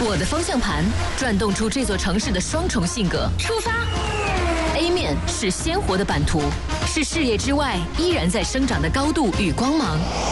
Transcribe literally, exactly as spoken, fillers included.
我的方向盘转动出这座城市的双重性格。出发 ！A 面是鲜活的版图，是视野之外依然在生长的高度与光芒。